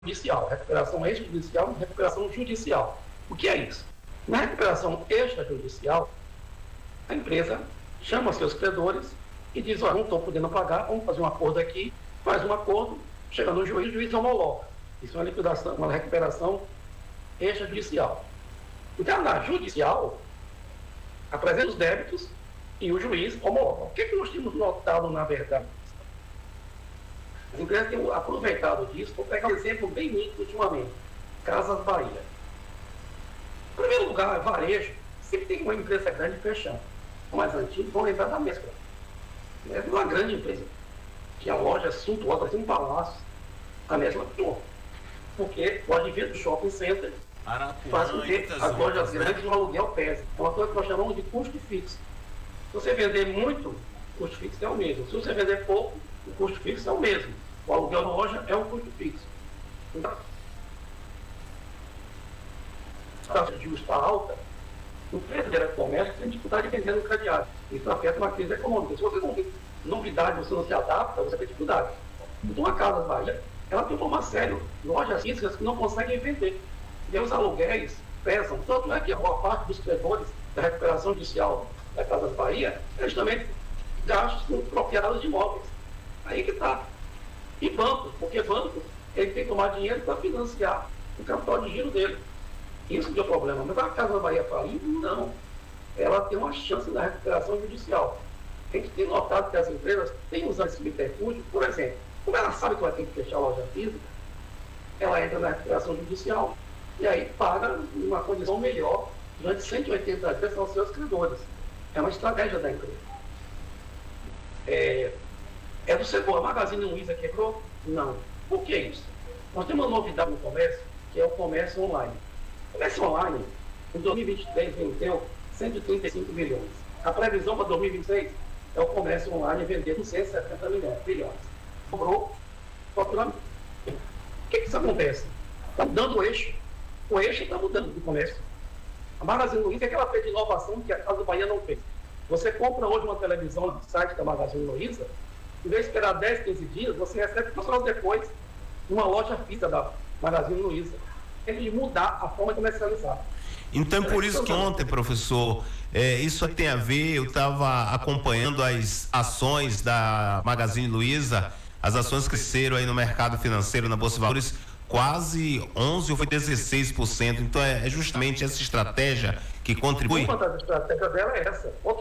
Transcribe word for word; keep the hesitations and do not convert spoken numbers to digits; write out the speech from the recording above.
judicial, recuperação extrajudicial e recuperação judicial. O que é isso? Na recuperação extrajudicial, a empresa chama seus credores e diz, olha, não estou podendo pagar, vamos fazer um acordo aqui, faz um acordo, chega no juiz, o juiz homologa. Isso é uma liquidação, uma recuperação extrajudicial. Então, na judicial, apresenta os débitos e o juiz homologa. O que, é que nós temos notado, na verdade? As empresas têm aproveitado disso. Vou pegar um exemplo bem nítido ultimamente. Casas Bahia. Em primeiro lugar, varejo. Sempre tem uma empresa grande fechando. Os mais antigos vão lembrar da mesma. É uma grande empresa. Tinha lojas suntuosas, assim, um palácio. A mesma turma. Porque o advento do shopping center faz com que as lojas grandes, o aluguel pese. É uma coisa que nós chamamos de custo fixo. Se você vender muito, o custo fixo é o mesmo. Se você vender pouco, o custo fixo é o mesmo. O aluguel da loja é um custo fixo. Então, a taxa de juros está alta, o preço do comércio tem dificuldade de vender no crediário. Isso afeta uma crise econômica. Se você não tem novidade, você não se adapta, você tem dificuldade. Então, a Casa Bahia, ela tem um problema sério. Lojas físicas que não conseguem vender. E aí os aluguéis pesam. Tanto é que a boa parte dos credores da recuperação judicial da Casa Bahia é justamente gastos com propriedades de imóveis. Aí que está. E bancos, porque bancos, ele tem que tomar dinheiro para financiar o capital de giro dele. Isso que é o problema. Mas a Casa Bahia falindo, não. Ela tem uma chance da recuperação judicial. A gente tem notado que as empresas têm usado esse subterfúgio, por exemplo, como ela sabe que vai ter que fechar a loja física, ela entra na recuperação judicial e aí paga uma condição melhor durante cento e oitenta dias aos seus credores. É uma estratégia da empresa. É, é do setor. A Magazine Luiza quebrou? Não. Por que isso? Nós temos uma novidade no comércio, que é o comércio online. O comércio online, em dois mil e vinte e três, vendeu cento e trinta e cinco bilhões. A previsão para dois mil e vinte e seis é o comércio online vender duzentos e setenta bilhões. Cobrou faturamento. O que, que isso acontece? Está mudando o eixo. O eixo está mudando do comércio. A Magazine Luiza é aquela fez de inovação que a Casa Bahia não fez. Você compra hoje uma televisão no site da Magazine Luiza, em vez de esperar dez, quinze dias, você recebe duas horas depois numa loja física da Magazine Luiza. Tem que mudar a forma de comercializar. Então, por isso que ontem, professor, é, isso tem a ver, eu estava acompanhando as ações da Magazine Luiza, as ações cresceram aí no mercado financeiro, na Bolsa de Valores, quase onze ou foi dezesseis por cento. Então, é, é justamente essa estratégia que contribui. Uma das estratégias dela é essa. Outra